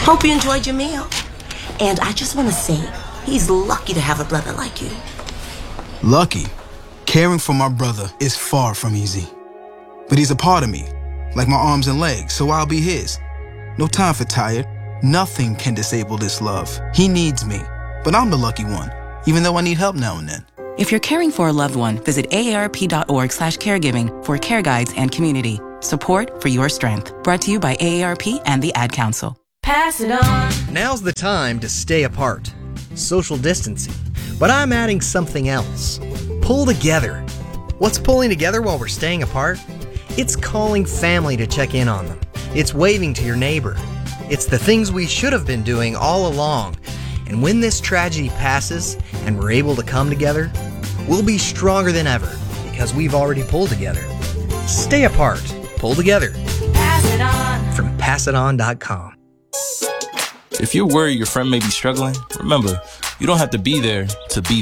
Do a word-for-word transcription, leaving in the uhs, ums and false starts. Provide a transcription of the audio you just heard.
Hope you enjoyed your meal. And I just want to say, he's lucky to have a brother like you. Lucky? Caring for my brother is far from easy. But he's a part of me, like my arms and legs, so I'll be his. No time for tired. Nothing can disable this love. He needs me, but I'm the lucky one, even though I need help now and then. If you're caring for a loved one, visit aarp.org slash caregiving for care guides and community. Support for your strength. Brought to you by A A R P and the Ad Council. Pass it on. Now's the time to stay apart. Social distancing. But I'm adding something else. Pull together. What's pulling together while we're staying apart? It's calling family to check in on them. It's waving to your neighbor. It's the things we should have been doing all along. And when this tragedy passes and we're able to come together, we'll be stronger than ever because we've already pulled together. Stay apart. Pull together. Pass it on. From pass it on dot com. If you're worried your friend may be struggling, remember, you don't have to be there to be